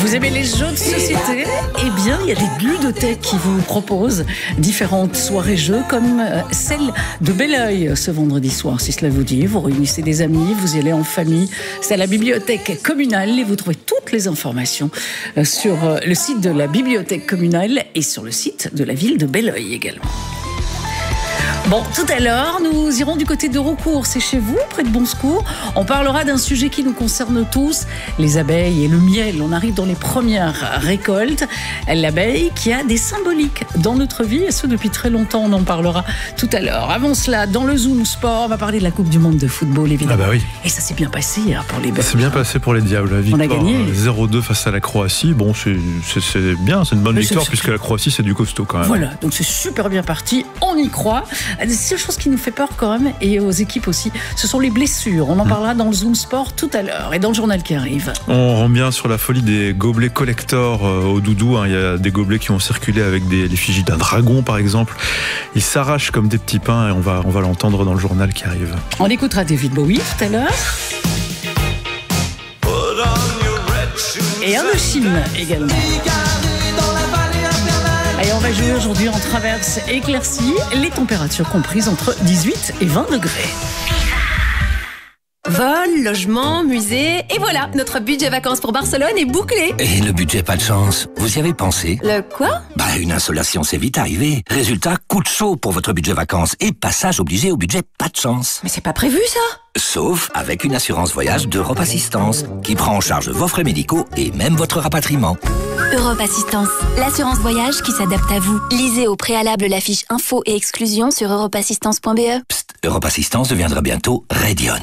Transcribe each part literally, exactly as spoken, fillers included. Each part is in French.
Vous aimez les jeux de société? Eh bien, il y a des ludothèques qui vous proposent différentes soirées-jeux comme celle de Belleuil ce vendredi soir. Si cela vous dit, vous réunissez des amis, vous y allez en famille. C'est à la bibliothèque communale et vous trouvez toutes les informations sur le site de la bibliothèque communale et sur le site de la ville de Belleuil également. Bon, tout à l'heure, nous irons du côté de Roucourt, c'est chez vous, près de Bonsecours. On parlera d'un sujet qui nous concerne tous, les abeilles et le miel. On arrive dans les premières récoltes. L'abeille qui a des symboliques dans notre vie, et ce depuis très longtemps, on en parlera tout à l'heure. Avant cela, dans le Zoom Sport, on va parler de la Coupe du Monde de football, évidemment. Ah bah oui. Et ça s'est bien passé hein, pour les Belges. C'est bien passé pour les Diables. Victoire, on a gagné. zéro deux face à la Croatie. Bon, c'est, c'est, c'est bien, c'est une bonne Mais victoire, c'est... puisque la Croatie, c'est du costaud quand même. Voilà, donc c'est super bien parti, on y croit. La seule chose qui nous fait peur quand même, et aux équipes aussi, ce sont les blessures. On en parlera dans le Zoom Sport tout à l'heure et dans le journal qui arrive. On rend bien sur la folie des gobelets collector euh, au Doudou. Hein. Il y a des gobelets qui ont circulé avec des l'effigie d'un dragon, par exemple. Ils s'arrachent comme des petits pains et on va, on va l'entendre dans le journal qui arrive. On écoutera David Bowie tout à l'heure. Et Indochine également. Et on va jouer aujourd'hui en traverse éclaircie, les températures comprises entre dix-huit et vingt degrés. Vol, logement, musée, et voilà, notre budget vacances pour Barcelone est bouclé. Et le budget pas de chance, vous y avez pensé? Le quoi? Bah une insolation c'est vite arrivé. Résultat, coup de chaud pour votre budget vacances et passage obligé au budget pas de chance. Mais c'est pas prévu ça? Sauf avec une assurance voyage d'Europe Assistance qui prend en charge vos frais médicaux et même votre rapatriement. Europe Assistance, l'assurance voyage qui s'adapte à vous. Lisez au préalable la fiche info et exclusion sur europe assistance point b e. Psst, Europe Assistance deviendra bientôt Radion.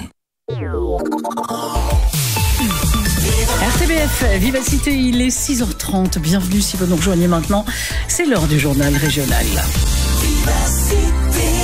R T B F, Vivacité, il est six heures trente. Bienvenue si vous nous rejoignez maintenant. C'est l'heure du journal régional. Vivacité.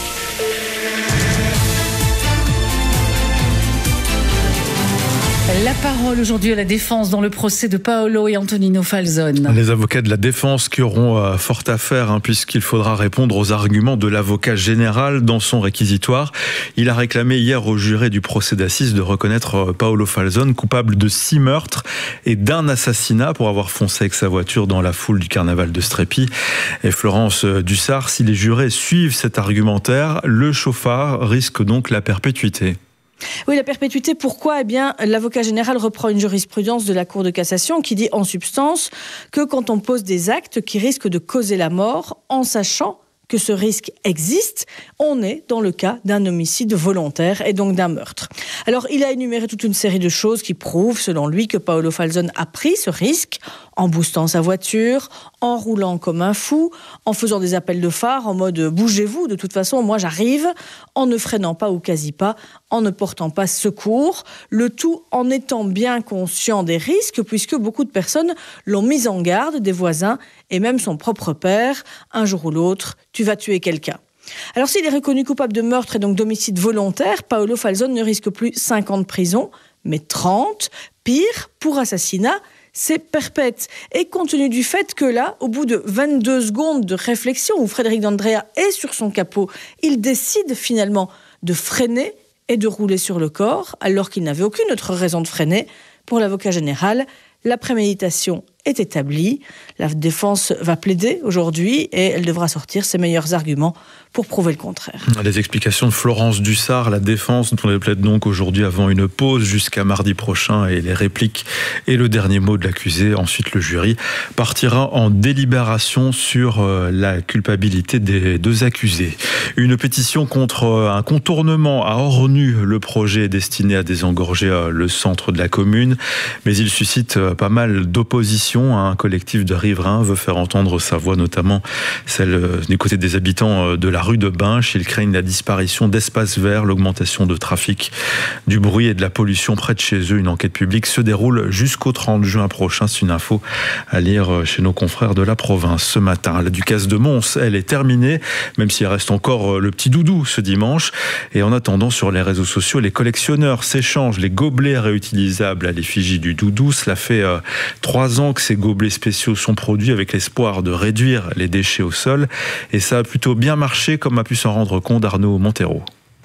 La parole aujourd'hui à la défense dans le procès de Paolo et Antonino Falzone. Les avocats de la défense qui auront euh, fort à faire hein, puisqu'il faudra répondre aux arguments de l'avocat général dans son réquisitoire. Il a réclamé hier au juré du procès d'assises de reconnaître euh, Paolo Falzone coupable de six meurtres et d'un assassinat pour avoir foncé avec sa voiture dans la foule du carnaval de Strépy. Et Florence Dussart, si les jurés suivent cet argumentaire, le chauffard risque donc la perpétuité. Oui, la perpétuité, pourquoi? Eh bien, l'avocat général reprend une jurisprudence de la Cour de cassation qui dit en substance que quand on pose des actes qui risquent de causer la mort, en sachant que ce risque existe, on est dans le cas d'un homicide volontaire et donc d'un meurtre. Alors, il a énuméré toute une série de choses qui prouvent, selon lui, que Paolo Falzone a pris ce risque en boostant sa voiture, en roulant comme un fou, en faisant des appels de phare, en mode « bougez-vous, de toute façon, moi j'arrive », en ne freinant pas ou quasi pas, en ne portant pas secours, le tout en étant bien conscient des risques, puisque beaucoup de personnes l'ont mis en garde, des voisins et même son propre père, un jour ou l'autre, tu vas tuer quelqu'un. Alors s'il est reconnu coupable de meurtre et donc d'homicide volontaire, Paolo Falzone ne risque plus cinq ans de prison, mais trente. Pire, pour assassinat, c'est perpète. Et compte tenu du fait que là, au bout de vingt-deux secondes de réflexion, où Frédéric D'Andrea est sur son capot, il décide finalement de freiner et de rouler sur le corps, alors qu'il n'avait aucune autre raison de freiner. Pour l'avocat général, la préméditation est établie. La défense va plaider aujourd'hui et elle devra sortir ses meilleurs arguments pour prouver le contraire. Les explications de Florence Dussart, la défense dont elle plaide donc aujourd'hui avant une pause jusqu'à mardi prochain et les répliques et le dernier mot de l'accusé. Ensuite, le jury partira en délibération sur la culpabilité des deux accusés. Une pétition contre un contournement à Ornu. Le projet est destiné à désengorger le centre de la commune, mais il suscite pas mal d'opposition. Un collectif de riverains veut faire entendre sa voix, notamment celle du côté des habitants de la rue de Binche. Ils craignent la disparition d'espaces verts, l'augmentation de trafic, du bruit et de la pollution près de chez eux. Une enquête publique se déroule jusqu'au trente juin prochain. C'est une info à lire chez nos confrères de la province ce matin. La Ducasse de Mons, elle est terminée, même s'il reste encore le petit doudou ce dimanche. Et en attendant, sur les réseaux sociaux, les collectionneurs s'échangent les gobelets réutilisables à l'effigie du doudou. Cela fait euh, trois ans que ces gobelets spéciaux sont produits avec l'espoir de réduire les déchets au sol. Et ça a plutôt bien marché, comme a pu s'en rendre compte Arnaud Montero.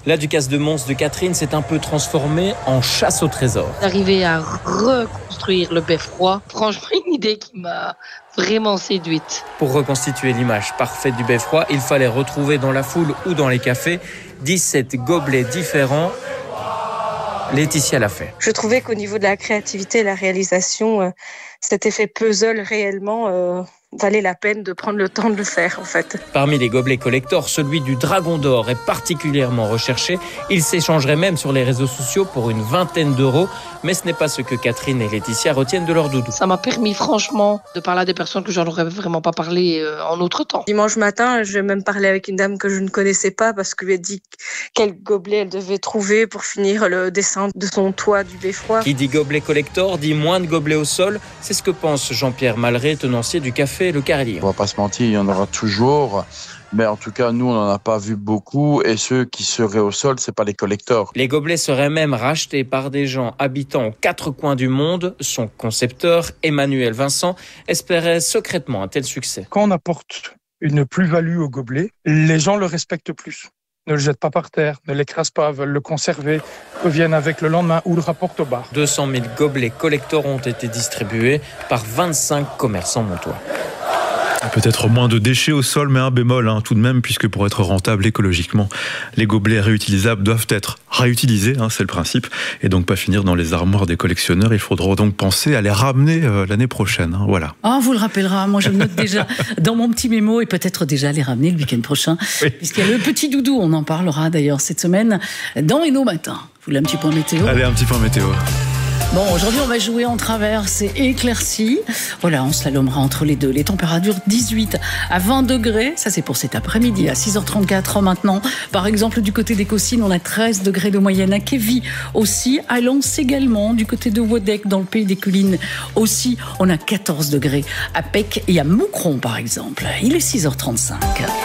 La Ducasse de Mons de Catherine s'est un peu transformée en chasse au trésor. D'arriver à reconstruire le beffroi, franchement une idée qui m'a vraiment séduite. Pour reconstituer l'image parfaite du beffroi, il fallait retrouver dans la foule ou dans les cafés dix-sept gobelets différents. Laetitia l'a fait. Je trouvais qu'au niveau de la créativité et la réalisation, euh, cet effet puzzle réellement euh, valait la peine de prendre le temps de le faire en fait. Parmi les gobelets collector, celui du Dragon d'Or est particulièrement recherché. Il s'échangerait même sur les réseaux sociaux pour une vingtaine d'euros. Mais ce n'est pas ce que Catherine et Laetitia retiennent de leur doudou. Ça m'a permis franchement de parler à des personnes que j'en aurais vraiment pas parlé euh, en autre temps. Dimanche matin, je vais même parler avec une dame que je ne connaissais pas parce que lui ai dit quel gobelet elle devait trouver pour finir le dessin de son toit du beffroi. Qui dit gobelet collector dit moins de gobelets au sol. C'est ce que pense Jean-Pierre Malré, tenancier du café Le Carrelier. On va pas se mentir, il y en aura toujours. Mais en tout cas, nous, on n'en a pas vu beaucoup. Et ceux qui seraient au sol, c'est pas les collecteurs. Les gobelets seraient même rachetés par des gens habitant aux quatre coins du monde. Son concepteur, Emmanuel Vincent, espérait secrètement un tel succès. Quand on apporte une plus-value au gobelet, les gens le respectent plus. Ne le jettent pas par terre, ne l'écrasent pas, veulent le conserver, reviennent avec le lendemain ou le rapportent au bar. deux cent mille gobelets collector ont été distribués par vingt-cinq commerçants montois. Peut-être moins de déchets au sol, mais un bémol hein, tout de même, puisque pour être rentable écologiquement, les gobelets réutilisables doivent être réutilisés, hein, c'est le principe, et donc pas finir dans les armoires des collectionneurs. Il faudra donc penser à les ramener euh, l'année prochaine. Hein, voilà. Ah, vous le rappellera, moi je le note déjà dans mon petit mémo et peut-être déjà les ramener le week-end prochain, oui. Puisqu'il y a le petit doudou, on en parlera d'ailleurs cette semaine dans les nos matins. Vous voulez un petit point météo ? Allez, un petit point météo. Bon, aujourd'hui, on va jouer en traverse et éclaircie. Voilà, on slalomera entre les deux. Les températures dix-huit à vingt degrés. Ça, c'est pour cet après-midi à six heures trente-quatre maintenant. Par exemple, du côté des Cossines, on a treize degrés de moyenne. À Kévy aussi. À Lens également. Du côté de Wodec, dans le pays des collines aussi, on a quatorze degrés. À Pec et à Moucron, par exemple. Il est six heures trente-cinq.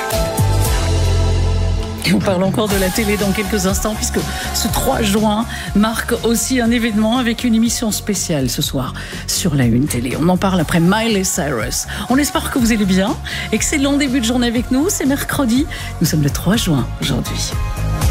Et on parle encore de la télé dans quelques instants puisque ce trois juin marque aussi un événement avec une émission spéciale ce soir sur la Une Télé. On en parle après Miley Cyrus. On espère que vous allez bien. Excellent début de journée avec nous. C'est mercredi. Nous sommes le trois juin aujourd'hui.